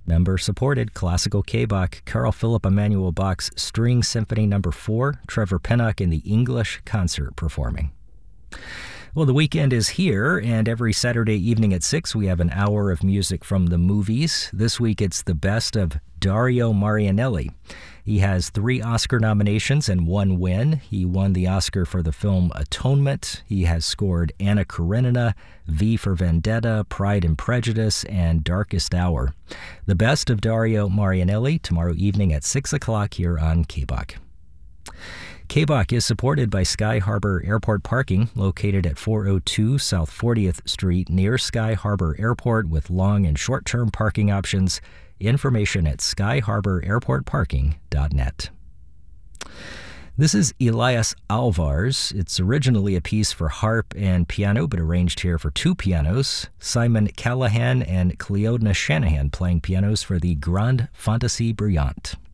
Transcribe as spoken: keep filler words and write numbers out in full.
Member-supported classical K-Bach, Carl Philipp Emanuel Bach's String Symphony Number four, Trevor Pinnock in the English concert performing. Well, the weekend is here, and every Saturday evening at six, we have an hour of music from the movies. This week, it's the best of Dario Marianelli. He has three Oscar nominations and one win. He won the Oscar for the film Atonement. He has scored Anna Karenina, V for Vendetta, Pride and Prejudice, and Darkest Hour. The best of Dario Marianelli tomorrow evening at six o'clock here on K-Bach. K-Bach is supported by Sky Harbor Airport Parking, located at four oh two South fortieth Street near Sky Harbor Airport with long and short-term parking options. Information at sky harbor airport parking dot net. This is Elias Alvarez. It's originally a piece for harp and piano, but arranged here for two pianos. Simon Callahan and Cleodna Shanahan playing pianos for the Grande Fantaisie Brillante.